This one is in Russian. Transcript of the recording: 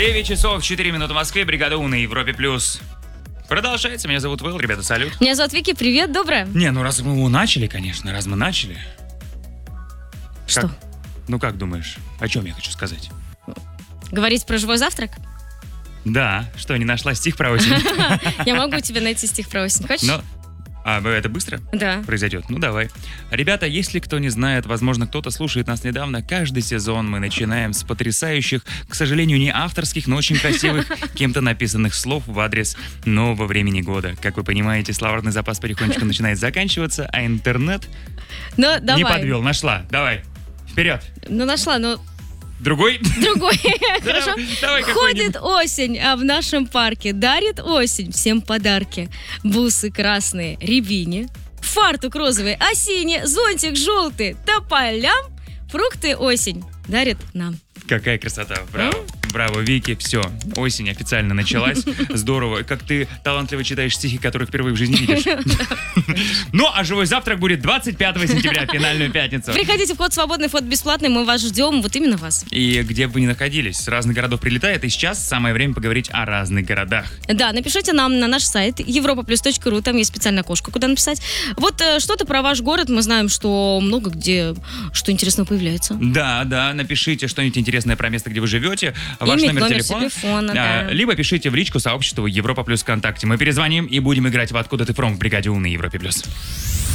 9 часов 4 минуты в Москве, бригада У на Европе+. Продолжается, меня зовут Вэл, ребята, салют. Меня зовут Вики, привет, доброе. Не, ну раз мы его начали, конечно, раз мы начали. Что? Как думаешь, о чем я хочу сказать? Говорить про живой завтрак? Да, что, не нашла стих про осень? Я могу тебе найти стих про осень, хочешь? Это быстро? Да. Произойдет. Ну, давай. Ребята, если кто не знает, возможно, кто-то слушает нас недавно, каждый сезон мы начинаем с потрясающих, к сожалению, не авторских, но очень красивых, кем-то написанных слов в адрес нового времени года. Как вы понимаете, словарный запас потихонечку начинает заканчиваться, а интернет Давай. не подвел. Нашла. Давай. Вперед. Нашла, Другой? Другой. Хорошо. Давай Ходит осень, а в нашем парке дарит осень всем подарки. Бусы красные рябине, фартук розовый осенний, зонтик желтый тополям, фрукты осень дарит нам. Какая красота. Браво. Браво, Вики. Все, осень официально началась. Здорово. Как ты талантливо читаешь стихи, которые впервые в жизни видишь. Ну, а живой завтрак будет 25 сентября, финальную пятницу. Приходите, вход свободный, вход бесплатный, мы вас ждем, вот именно вас. И где бы вы ни находились, с разных городов прилетает, и сейчас самое время поговорить о разных городах. Да, напишите нам на наш сайт europaplus.ru, там есть специальная окошко, куда написать. Вот что-то про ваш город, мы знаем, что много где что интересного появляется. Да, напишите что-нибудь интересное про место, где вы живете, ваш номер телефона, да. Либо пишите в личку сообществу Европа Плюс ВКонтакте. Мы перезвоним и будем играть в «Откуда ты фром» в бригаде У на Европе+.